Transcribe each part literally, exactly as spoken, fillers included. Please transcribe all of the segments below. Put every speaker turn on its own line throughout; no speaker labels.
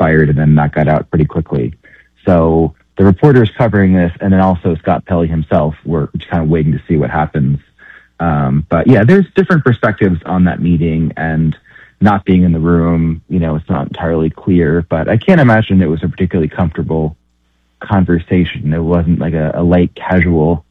fired, and then that got out pretty quickly. So the reporters covering this, and then also Scott Pelley himself, were just kind of waiting to see what happens. Um, but yeah, there's different perspectives on that meeting, and not being in the room, you know, it's not entirely clear, but I can't imagine it was a particularly comfortable conversation. It wasn't like a, a light, casual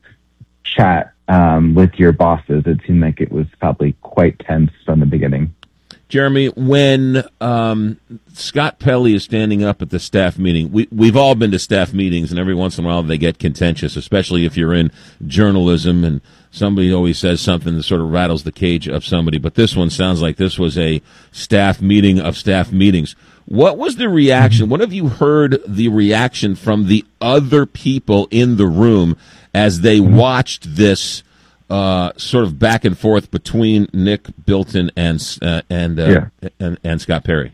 chat um, with your bosses. It seemed like it was probably quite tense from the beginning.
Jeremy, when um, Scott Pelley is standing up at the staff meeting, we, we've all been to staff meetings, and every once in a while they get contentious, especially if you're in journalism and somebody always says something that sort of rattles the cage of somebody. But this one sounds like this was a staff meeting of staff meetings. What was the reaction? What have you heard the reaction from the other people in the room as they watched this Uh, sort of back and forth between Nick Bilton and uh, and, uh, yeah. and and Scott Perry?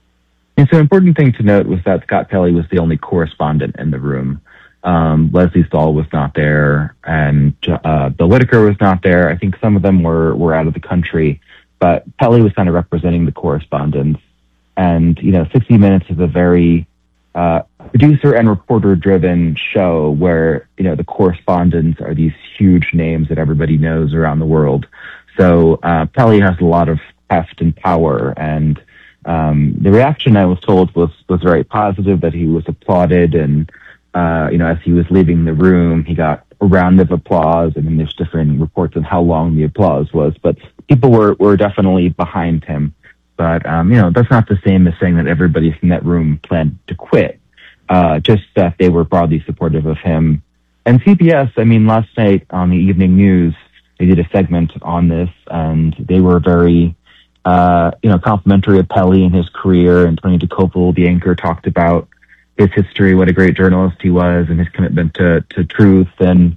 And so, an important thing to note was that Scott Pelley was the only correspondent in the room. Um, Leslie Stahl was not there, and uh, Bill Whitaker was not there. I think some of them were were out of the country, but Pelley was kind of representing the correspondents. And you know, sixty minutes is a very uh, producer and reporter driven show where, you know, the correspondents are these huge names that everybody knows around the world. So, uh, Pelley has a lot of heft and power, and, um, the reaction I was told was, was very positive, that he was applauded, and, uh, you know, as he was leaving the room, he got a round of applause. I mean, there's different reports on how long the applause was, but people were, were definitely behind him. But, um, you know, that's not the same as saying that everybody in that room planned to quit. Uh, just that they were broadly supportive of him. And C B S, I mean, last night on the evening news, they did a segment on this, and they were very, uh, you know, complimentary of Pelley and his career. And Tony DeCopel, the anchor, talked about his history, what a great journalist he was, and his commitment to, to truth. And,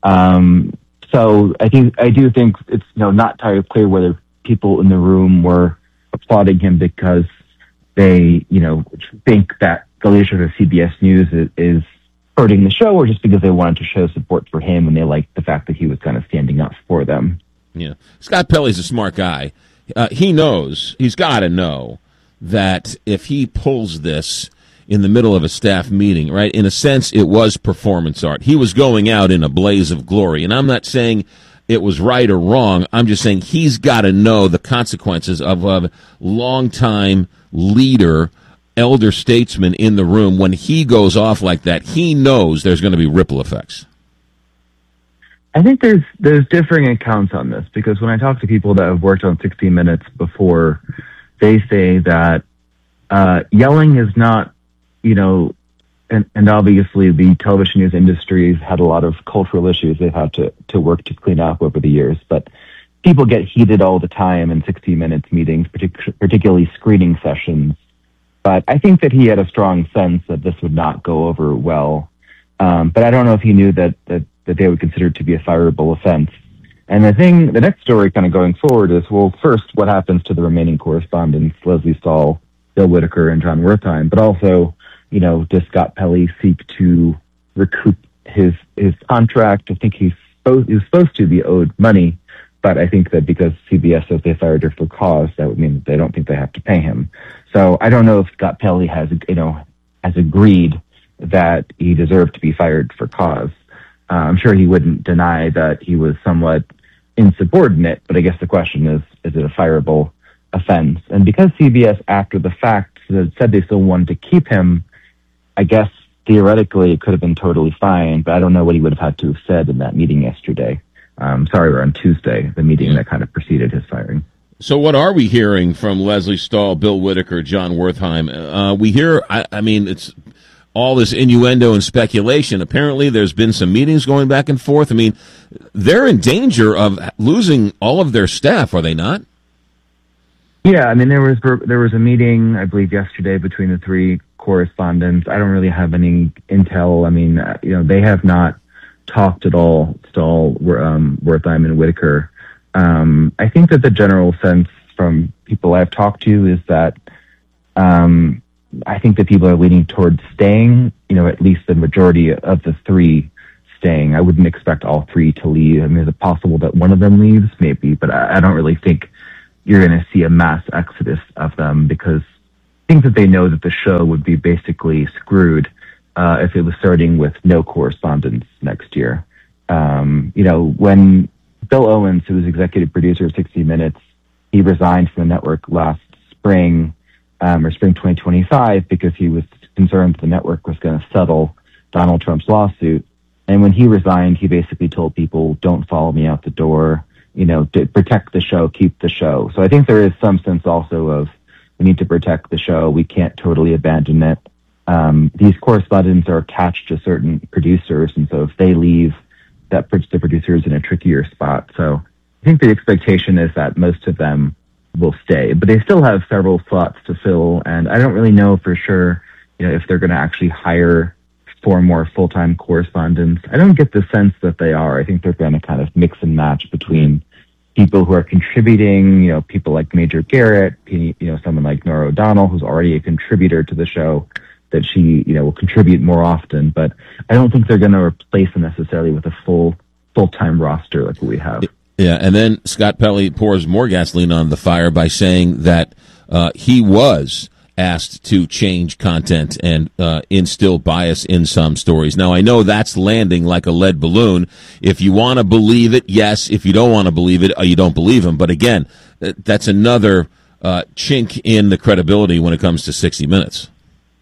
um, so I think, I do think it's, you know, not entirely clear whether people in the room were applauding him because they, you know, think that the leadership of C B S News is, is hurting the show, or just because they wanted to show support for him and they liked the fact that he was kind of standing up for them.
Yeah. Scott Pelley's a smart guy. Uh, he knows, he's got to know that if he pulls this in the middle of a staff meeting, right, in a sense, it was performance art. He was going out in a blaze of glory. And I'm not saying it was right or wrong. I'm just saying he's got to know the consequences of a longtime leader, elder statesman in the room. When he goes off like that, he knows there's going to be ripple effects.
I think there's there's differing accounts on this, because when I talk to people that have worked on sixty minutes before, they say that uh, yelling is not, you know, and, and obviously the television news industry has had a lot of cultural issues they've had to, to work to clean up over the years. But people get heated all the time in sixty minutes meetings, partic- particularly screening sessions. But I think that he had a strong sense that this would not go over well. Um, but I don't know if he knew that, that, that they would consider it to be a fireable offense. And the thing, the next story kind of going forward is, well, first, what happens to the remaining correspondents, Leslie Stahl, Bill Whitaker, and John Wertheim, but also, you know, does Scott Pelley seek to recoup his his contract? I think he's supposed, he was supposed to be owed money, but I think that because C B S says they fired her for cause, that would mean that they don't think they have to pay him. So I don't know if Scott Pelley has, you know, has agreed that he deserved to be fired for cause. Uh, I'm sure he wouldn't deny that he was somewhat insubordinate, but I guess the question is, is it a fireable offense? And because C B S, after the fact, said they still wanted to keep him, I guess theoretically it could have been totally fine, but I don't know what he would have had to have said in that meeting yesterday. Um, sorry, we're on Tuesday, the meeting that kind of preceded his firing.
So what are we hearing from Leslie Stahl, Bill Whitaker, John Wertheim? Uh, we hear, I, I mean, it's all this innuendo and speculation. Apparently there's been some meetings going back and forth. I mean, they're in danger of losing all of their staff, are they not?
Yeah, I mean, there was there was a meeting, I believe, yesterday between the three correspondents. I don't really have any intel. I mean, uh, you know, they have not talked at all, Stahl, um, Wertheim, and Whitaker. Um, I think that the general sense from people I've talked to is that um, I think that people are leaning towards staying, you know, at least the majority of the three staying. I wouldn't expect all three to leave. I mean, is it possible that one of them leaves? Maybe, but I, I don't really think you're going to see a mass exodus of them, because think that they know that the show would be basically screwed uh, if it was starting with no correspondence next year. Um, you know, when Bill Owens, who was executive producer of sixty minutes, he resigned from the network last spring, um, or spring twenty twenty-five, because he was concerned the network was going to settle Donald Trump's lawsuit. And when he resigned, he basically told people, don't follow me out the door, you know, to protect the show, keep the show. So I think there is some sense also of, we need to protect the show. We can't totally abandon it. Um, these correspondents are attached to certain producers, and so if they leave, that puts the producers in a trickier spot. So I think the expectation is that most of them will stay, but they still have several slots to fill, and I don't really know for sure, you know, if they're going to actually hire four more full-time correspondents. I don't get the sense that they are. I think they're going to kind of mix and match between people who are contributing, you know, people like Major Garrett, you know, someone like Norah O'Donnell, who's already a contributor to the show, that she, you know, will contribute more often. But I don't think they're going to replace them necessarily with a full, full-time roster like what we have.
Yeah, and then Scott Pelley pours more gasoline on the fire by saying that uh, he was asked to change content and uh, instill bias in some stories. Now, I know that's landing like a lead balloon. If you want to believe it, yes. If you don't want to believe it, you don't believe him. But again, that's another uh, chink in the credibility when it comes to sixty minutes.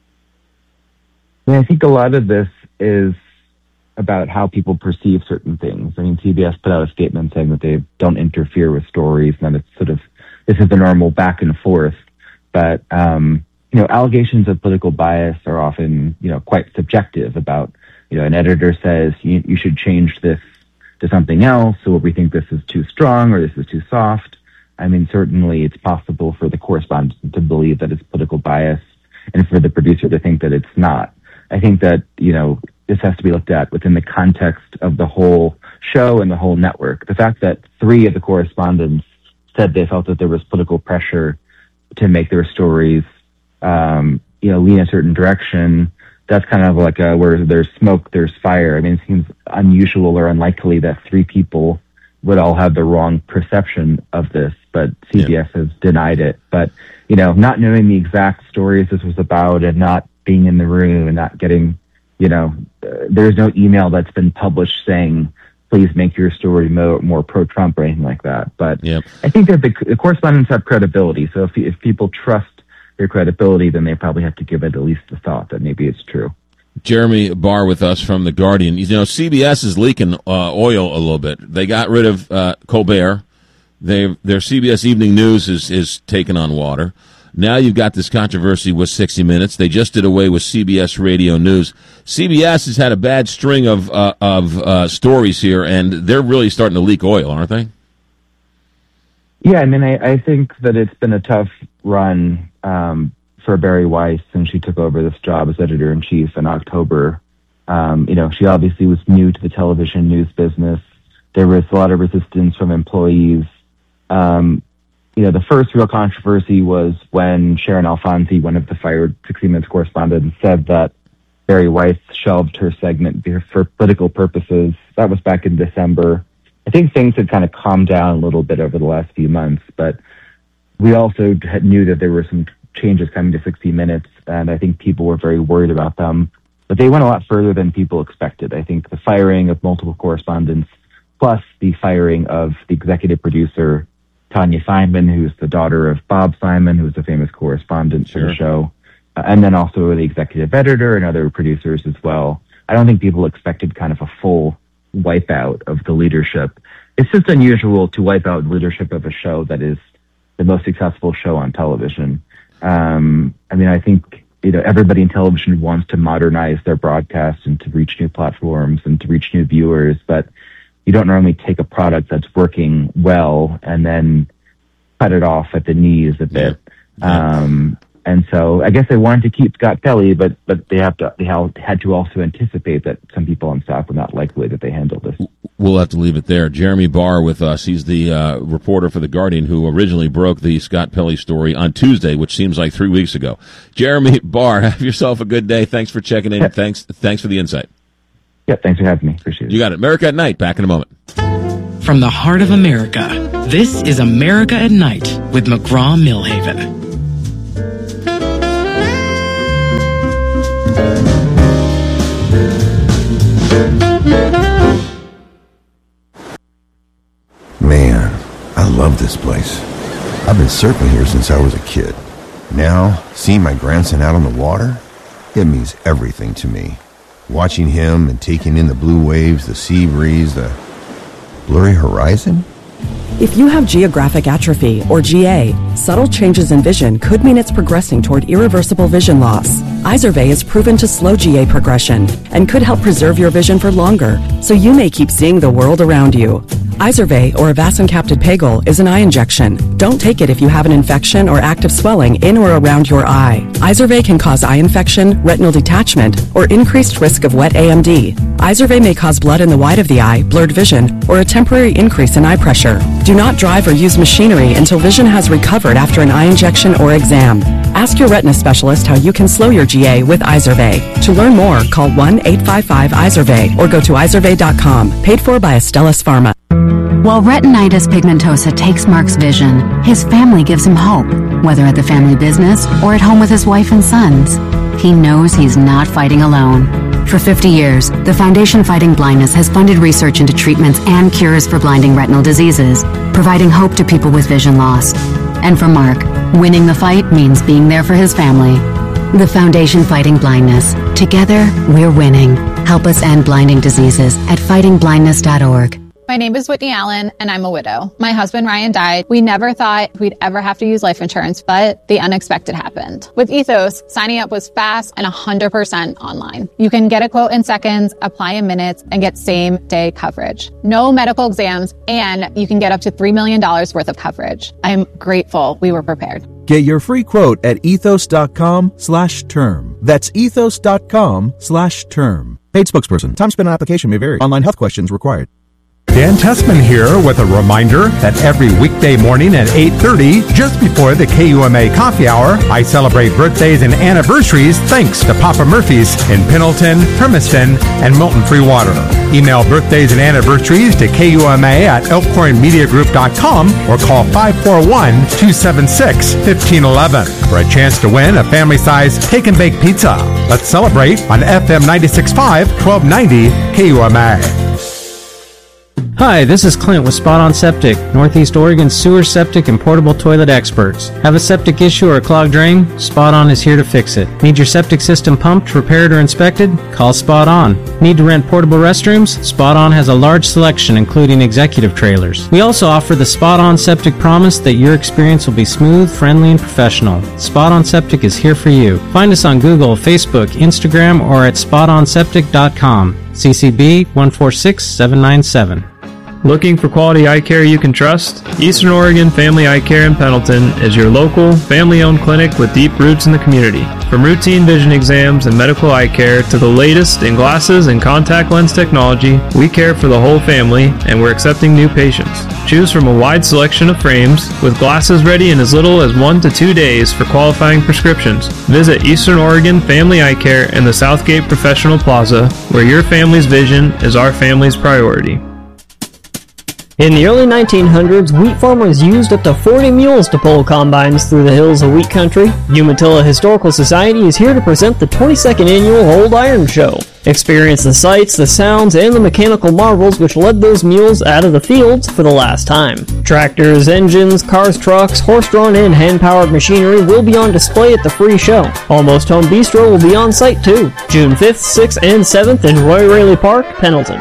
I think a lot of this is about how people perceive certain things. I mean, C B S put out a statement saying that they don't interfere with stories, and that it's sort of, this is the normal back and forth. But, um, you know, allegations of political bias are often, you know, quite subjective about, you know, an editor says you, you should change this to something else, or we think this is too strong or this is too soft. I mean, certainly it's possible for the correspondent to believe that it's political bias and for the producer to think that it's not. I think that, you know, this has to be looked at within the context of the whole show and the whole network. The fact that three of the correspondents said they felt that there was political pressure to make their stories, um, you know, lean a certain direction, that's kind of like a, where there's smoke, there's fire. I mean, it seems unusual or unlikely that three people would all have the wrong perception of this, but C B S yeah. has denied it. But, you know, not knowing the exact stories this was about and not being in the room and not getting, you know, uh, there's no email that's been published saying, please make your story more, more pro-Trump or anything like that. But yep. I think that the, the correspondents have credibility. So if if people trust their credibility, then they probably have to give it at least the thought that maybe it's true.
Jeremy Barr with us from The Guardian. You know, C B S is leaking uh, oil a little bit. They got rid of uh, Colbert. They Their C B S Evening News is, is taking on water. Now you've got this controversy with sixty minutes. They just did away with C B S Radio News. C B S has had a bad string of uh, of uh, stories here, and they're really starting to leak oil, aren't they?
Yeah, I mean, I, I think that it's been a tough run um, for Bari Weiss since she took over this job as editor-in-chief in October. Um, you know, she obviously was new to the television news business. There was a lot of resistance from employees. Um, You know, the first real controversy was when Sharon Alfonsi, one of the fired sixty minutes correspondents, said that Bari Weiss shelved her segment for political purposes. That was back in December. I think things had kind of calmed down a little bit over the last few months, but we also had, knew that there were some changes coming to sixty minutes, and I think people were very worried about them. But they went a lot further than people expected. I think the firing of multiple correspondents, plus the firing of the executive producer, Tanya Simon, who's the daughter of Bob Simon, who's a famous correspondent sure. for the show, uh, and then also the executive editor and other producers as well. I don't think people expected kind of a full wipeout of the leadership. It's just unusual to wipe out leadership of a show that is the most successful show on television. Um, I mean, I think, you know, everybody in television wants to modernize their broadcast and to reach new platforms and to reach new viewers, but you don't normally take a product that's working well and then cut it off at the knees a bit. Yeah. Um, and so I guess they wanted to keep Scott Pelley, but but they have to they had to also anticipate that some people on staff were not like the way that they handled this.
We'll have to leave it there. Jeremy Barr with us. He's the uh, reporter for The Guardian who originally broke the Scott Pelley story on Tuesday, which seems like three weeks ago. Jeremy Barr, have yourself a good day. Thanks for checking in. Yeah. Thanks Thanks for the insight.
Yeah, thanks for having me. Appreciate it.
You got it. America at Night. Back in a moment.
From the heart of America, this is America at Night with McGraw-Milhaven.
place. I've been surfing here since I was a kid. Now, seeing my grandson out on the water, it means everything to me. Watching him and taking in the blue waves, the sea breeze, the blurry horizon.
If you have geographic atrophy, or G A, subtle changes in vision could mean it's progressing toward irreversible vision loss. Izervay is proven to slow G A progression and could help preserve your vision for longer, so you may keep seeing the world around you. Izervay, or avacincaptad pegol, is an eye injection. Don't take it if you have an infection or active swelling in or around your eye. Izervay can cause eye infection, retinal detachment, or increased risk of wet A M D. Izervay may cause blood in the white of the eye, blurred vision, or a temporary increase in eye pressure. Do not drive or use machinery until vision has recovered after an eye injection or exam. Ask your retina specialist how you can slow your G A with Izervay. To learn more, call one eight five five Izervay or go to izervay dot com. Paid for by Astellas Pharma.
While retinitis pigmentosa takes Mark's vision, his family gives him hope, whether at the family business or at home with his wife and sons. He knows he's not fighting alone. For fifty years, the Foundation Fighting Blindness has funded research into treatments and cures for blinding retinal diseases, providing hope to people with vision loss. And for Mark, winning the fight means being there for his family. The Foundation Fighting Blindness. Together, we're winning. Help us end blinding diseases at fighting blindness dot org.
My name is Whitney Allen, and I'm a widow. My husband, Ryan, died. We never thought we'd ever have to use life insurance, but the unexpected happened. With Ethos, signing up was fast and one hundred percent online. You can get a quote in seconds, apply in minutes, and get same-day coverage. No medical exams, and you can get up to three million dollars worth of coverage. I'm grateful we were prepared.
Get your free quote at ethos.com slash term. That's ethos.com slash term. Paid spokesperson. Time spent on application may vary. Online health questions required.
Dan Tessman here with a reminder that every weekday morning at eight thirty, just before the K U M A Coffee Hour, I celebrate birthdays and anniversaries thanks to Papa Murphy's in Pendleton, Hermiston, and Milton Free Water. Email birthdays and anniversaries to K U M A at elkhorn media group dot com or call five four one, two seven six, one five one one for a chance to win a family-size take and bake pizza. Let's celebrate on F M ninety-six point five, twelve ninety K U M A.
Hi, this is Clint with Spot On Septic, Northeast Oregon's sewer, septic, and portable toilet experts. Have a septic issue or a clogged drain? Spot On is here to fix it. Need your septic system pumped, repaired, or inspected? Call Spot On. Need to rent portable restrooms? Spot On has a large selection, including executive trailers. We also offer the Spot On Septic promise that your experience will be smooth, friendly, and professional. Spot On Septic is here for you. Find us on Google, Facebook, Instagram, or at spot on septic dot com. C C B one four six seven nine seven.
Looking for quality eye care you can trust? Eastern Oregon Family Eye Care in Pendleton is your local, family-owned clinic with deep roots in the community. From routine vision exams and medical eye care to the latest in glasses and contact lens technology, we care for the whole family, and we're accepting new patients. Choose from a wide selection of frames, with glasses ready in as little as one to two days for qualifying prescriptions. Visit Eastern Oregon Family Eye Care in the Southgate Professional Plaza, where your family's vision is our family's priority.
In the early nineteen hundreds, wheat farmers used up to forty mules to pull combines through the hills of wheat country. Umatilla Historical Society is here to present the twenty-second annual Old Iron Show. Experience the sights, the sounds, and the mechanical marvels which led those mules out of the fields for the last time. Tractors, engines, cars, trucks, horse-drawn and hand-powered machinery will be on display at the free show. Almost Home Bistro will be on site too. June fifth, sixth, and seventh in Roy Raley Park, Pendleton.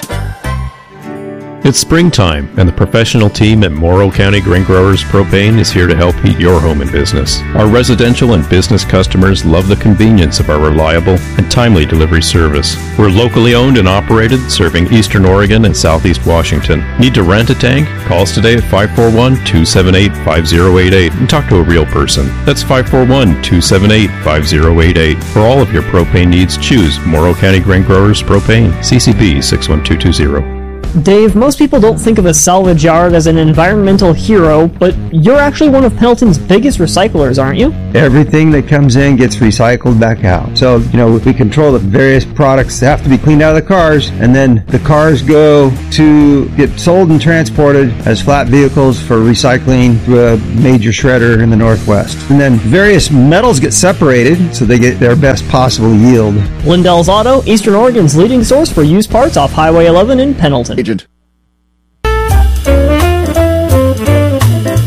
It's springtime, and the professional team at Morrow County Grain Growers Propane is here to help heat your home and business. Our residential and business customers love the convenience of our reliable and timely delivery service. We're locally owned and operated, serving Eastern Oregon and Southeast Washington. Need to rent a tank? Call us today at five four one, two seven eight, five zero eight eight and talk to a real person. That's five four one, two seven eight, five zero eight eight. For all of your propane needs, choose Morrow County Grain Growers Propane, C C B six one two two zero.
Dave, most people don't think of a salvage yard as an environmental hero, but you're actually one of Pendleton's biggest recyclers, aren't you?
Everything that comes in gets recycled back out. So, you know, we control the various products that have to be cleaned out of the cars, and then the cars go to get sold and transported as flat vehicles for recycling to a major shredder in the Northwest. And then various metals get separated so they get their best possible yield.
Lindell's Auto, Eastern Oregon's leading source for used parts off Highway eleven in Pendleton.
Agent.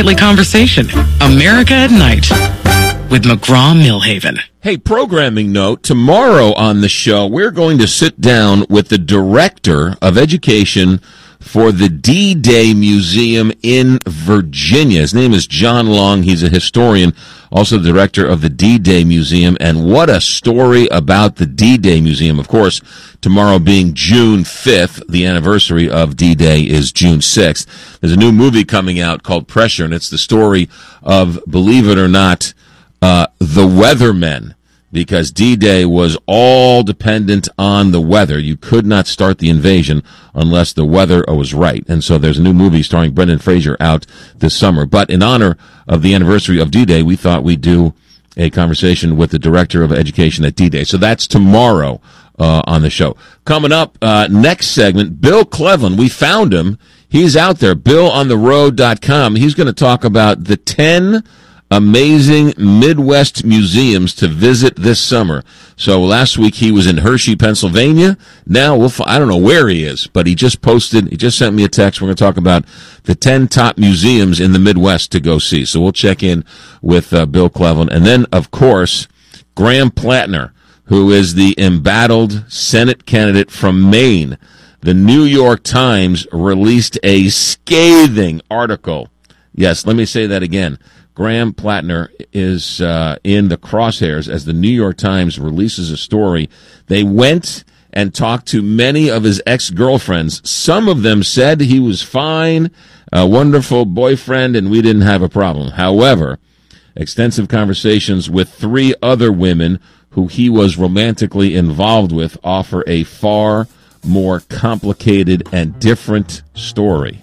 nightly conversation. America at Night with McGraw-Millhaven.
Hey, programming note, tomorrow on the show, we're going to sit down with the Director of Education for the D-Day Museum in Virginia. His name is John Long. He's a historian, also the director of the D-Day Museum. And what a story about the D-Day Museum. Of course, tomorrow being June fifth, the anniversary of D-Day is June sixth. There's a new movie coming out called Pressure, and it's the story of, believe it or not, uh, the weathermen. Because D-Day was all dependent on the weather. You could not start the invasion unless the weather was right. And so there's a new movie starring Brendan Fraser out this summer. But in honor of the anniversary of D-Day, we thought we'd do a conversation with the Director of Education at D-Day. So that's tomorrow uh, on the show. Coming up, uh, next segment, Bill Cleveland. We found him. He's out there, bill on the road dot com. He's going to talk about the ten amazing Midwest museums to visit this summer. So last week he was in Hershey, Pennsylvania. Now we'll, I don't know where he is, but he just posted, he just sent me a text. We're going to talk about the ten top museums in the Midwest to go see. So we'll check in with uh, Bill Cleveland. And then, of course, Graham Plattner, who is the embattled Senate candidate from Maine. The New York Times released a scathing article. Yes, let me say that again. Graham Plattner is uh, in the crosshairs as the New York Times releases a story. They went and talked to many of his ex-girlfriends. Some of them said he was fine, a wonderful boyfriend, and we didn't have a problem. However, extensive conversations with three other women who he was romantically involved with offer a far more complicated and different story.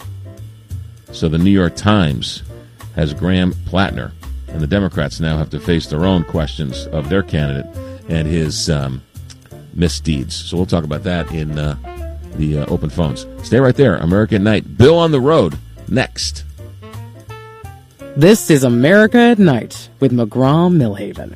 So the New York Times has Graham Plattner, and the Democrats now have to face their own questions of their candidate and his um, misdeeds. So we'll talk about that in uh, the uh, open phones. Stay right there. America at Night. Bill on the Road, next.
This is America at Night with McGraw-Millhaven.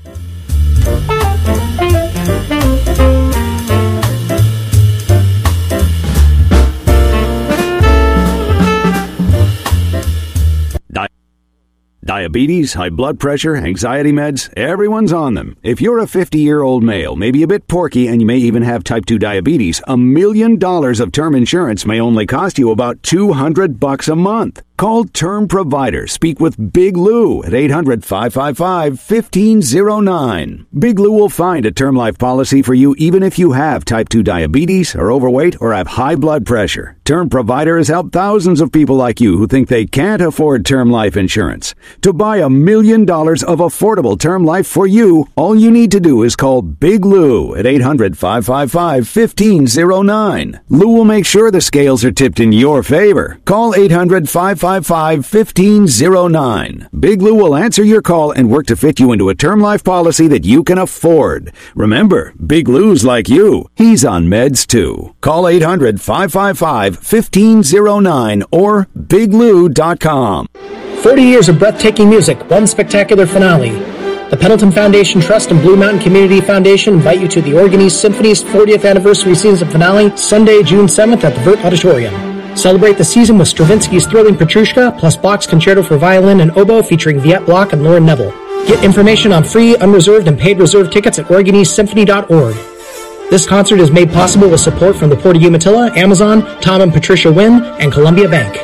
Diabetes, high blood pressure, anxiety meds, everyone's on them. If you're a fifty-year-old male, maybe a bit porky, and you may even have type two diabetes, a million dollars of term insurance may only cost you about two hundred bucks a month. Call Term Provider. Speak with Big Lou at eight hundred, five five five, one five zero nine. Big Lou will find a term life policy for you even if you have type two diabetes, are overweight, or have high blood pressure. Term Provider has helped thousands of people like you who think they can't afford term life insurance. To buy a million dollars of affordable term life for you, all you need to do is call Big Lou at eight hundred, five five five, one five zero nine. Lou will make sure the scales are tipped in your favor. Call eight hundred, five five five, one five zero nine. Big Lou will answer your call and work to fit you into a term life policy that you can afford. Remember, Big Lou's like you. He's on meds too. Call eight hundred, five five five, one five zero nine or big lou dot com.
forty years of breathtaking music, one spectacular finale. The Pendleton Foundation Trust and Blue Mountain Community Foundation invite you to the Organese Symphony's fortieth anniversary season finale, Sunday, June seventh at the Vert Auditorium. Celebrate the season with Stravinsky's Thrilling Petrushka, plus Bach's Concerto for Violin and Oboe featuring Viet Bloch and Lauren Neville. Get information on free, unreserved, and paid reserve tickets at organese symphony dot org. This concert is made possible with support from the Port of Umatilla, Amazon, Tom and Patricia Wynn, and Columbia Bank.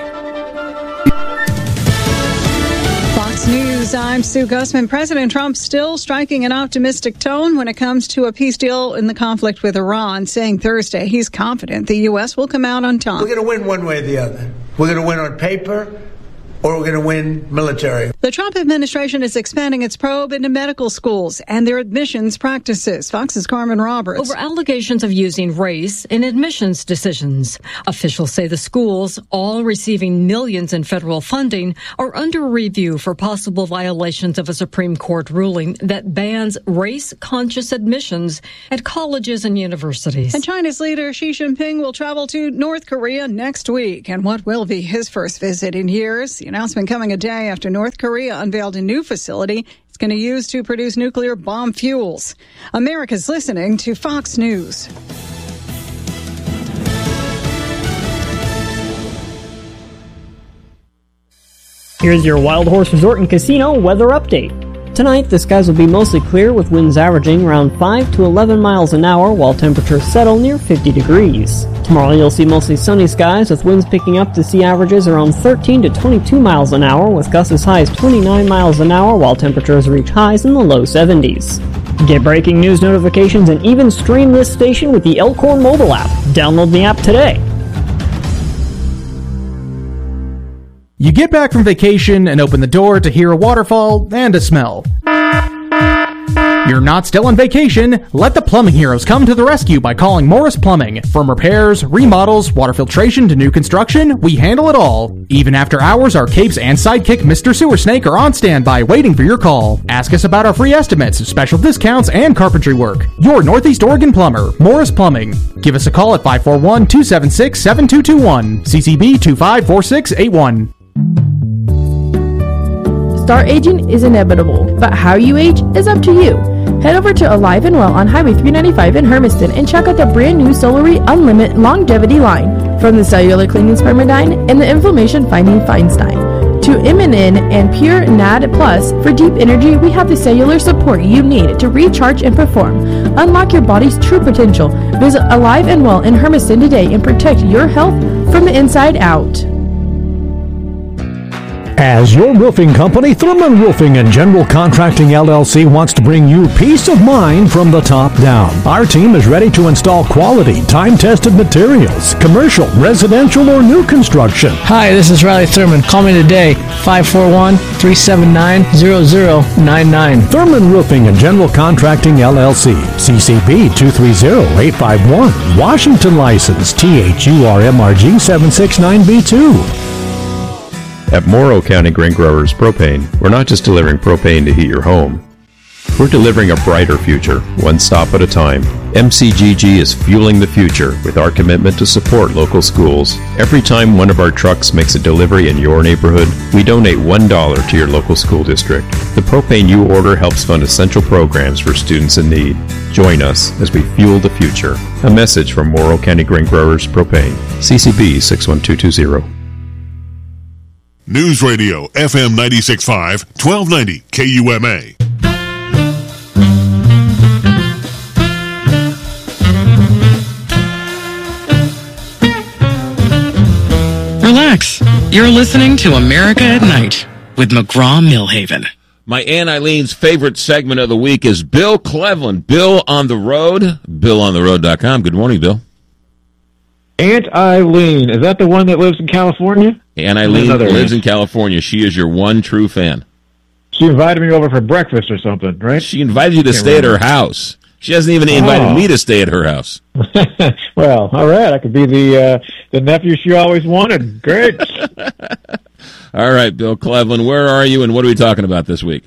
Fox News, I'm Sue Gussman. President Trump still striking an optimistic tone when it comes to a peace deal in the conflict with Iran, saying Thursday he's confident the U S will come out on top.
We're going to win one way or the other. We're going to win on paper, or we're going to win military.
The Trump administration is expanding its probe into medical schools and their admissions practices. Fox's Carmen Roberts.
Over allegations of using race in admissions decisions. Officials say the schools, all receiving millions in federal funding, are under review for possible violations of a Supreme Court ruling that bans race-conscious admissions at colleges and universities.
And China's leader Xi Jinping will travel to North Korea next week, and what will be his first visit in years. The announcement coming a day after North Korea unveiled a new facility it's going to use to produce nuclear bomb fuels. America's listening to Fox News.
Here's your Wild Horse Resort and Casino weather update. Tonight, the skies will be mostly clear with winds averaging around five to eleven miles an hour while temperatures settle near fifty degrees. Tomorrow, you'll see mostly sunny skies with winds picking up to see averages around thirteen to twenty-two miles an hour with gusts as high as twenty-nine miles an hour while temperatures reach highs in the low seventies. Get breaking news notifications and even stream this station with the Elkhorn mobile app. Download the app today.
You get back from vacation and open the door to hear a waterfall and a smell. You're not still on vacation. Let the plumbing heroes come to the rescue by calling Morris Plumbing. From repairs, remodels, water filtration to new construction, we handle it all. Even after hours, our capes and sidekick Mister Sewer Snake are on standby waiting for your call. Ask us about our free estimates, special discounts, and carpentry work. Your Northeast Oregon plumber, Morris Plumbing. Give us a call at five four one, two seven six, seven two two one, C C B two five four six eight one.
Star aging is inevitable, but how you age is up to you. Head over to Alive and Well on Highway three ninety-five in Hermiston and check out the brand new Solary Unlimited Longevity line. From the cellular cleaning Spermidine and the inflammation fighting Feinstein to Immunin and Pure N A D Plus for deep energy, we have the cellular support you need to recharge and perform. Unlock your body's true potential. Visit Alive and Well in Hermiston today and protect your health from the inside out.
As your roofing company, Thurman Roofing and General Contracting L L C wants to bring you peace of mind from the top down. Our team is ready to install quality, time-tested materials, commercial, residential, or new construction.
Hi, this is Riley Thurman. Call me today, five four one, three seven nine, zero zero nine nine.
Thurman Roofing and General Contracting L L C, C C B two three zero eight five one, Washington license, T H U R M R G seven six nine B two.
At Morrow County Grain Growers Propane, we're not just delivering propane to heat your home. We're delivering a brighter future, one stop at a time. M C G G is fueling the future with our commitment to support local schools. Every time one of our trucks makes a delivery in your neighborhood, we donate one dollar to your local school district. The propane you order helps fund essential programs for students in need. Join us as we fuel the future. A message from Morrow County Grain Growers Propane, C C B six one two two zero.
News Radio, F M ninety-six point five, twelve ninety K U M A.
Relax. You're listening to America at Night with McGraw-Millhaven.
My Aunt Eileen's favorite segment of the week is Bill Cleveland. Bill on the Road, bill on the road dot com. Good morning, Bill.
Aunt Eileen, is that the one that lives in California?
Aunt Eileen lives in California. She is your one true fan.
She invited me over for breakfast or something, right?
She invited you to stay at her house. She hasn't even invited
oh.
me to stay at her house.
Well, all right. I could be the uh, the nephew she always wanted. Great.
All right, Bill Cleveland, where are you and what are we talking about this week?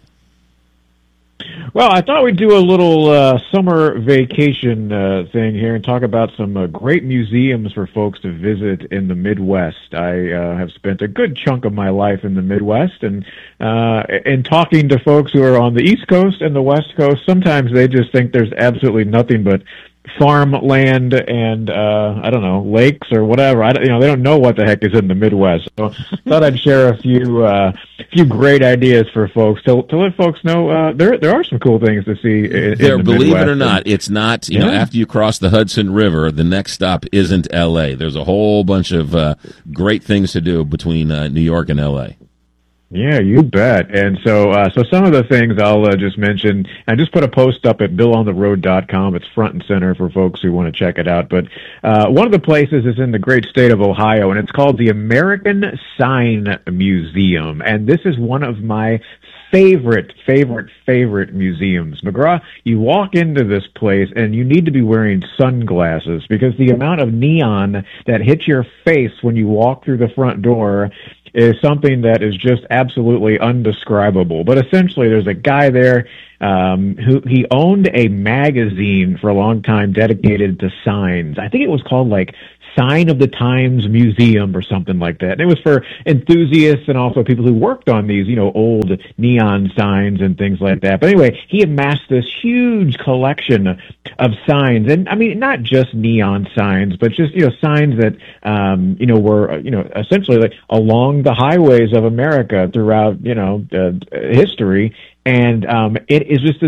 Well, I thought we'd do a little uh, summer vacation uh, thing here and talk about some uh, great museums for folks to visit in the Midwest. I uh, have spent a good chunk of my life in the Midwest, and uh, in talking to folks who are on the East Coast and the West Coast, sometimes they just think there's absolutely nothing but farmland and uh I don't know, lakes or whatever. I don't, you know, they don't know what the heck is in the Midwest. So I thought I'd share a few uh few great ideas for folks to to let folks know uh there there are some cool things to see in,
there,
in the
believe
Midwest.
it or not, it's not, you
yeah.
know, after you cross the Hudson River, the next stop isn't L A. There's a whole bunch of uh great things to do between uh, New York and L A.
Yeah, you bet. And so uh, so some of the things I'll uh, just mention, I just put a post up at bill on the road dot com. It's front and center for folks who want to check it out. But uh, one of the places is in the great state of Ohio, and it's called the American Sign Museum. And this is one of my favorite, favorite, favorite museums. McGraw, you walk into this place and you need to be wearing sunglasses because the amount of neon that hits your face when you walk through the front door is something that is just absolutely undescribable. But essentially, there's a guy there um, who he owned a magazine for a long time dedicated to signs. I think it was called like Sign of the Times Museum or something like that. And it was for enthusiasts and also people who worked on these, you know, old neon neon signs and things like that. But anyway, he amassed this huge collection of signs, and I mean, not just neon signs, but just, you know, signs that, um, you know, were, you know, essentially like along the highways of America throughout, you know, uh, history. And um, it is just this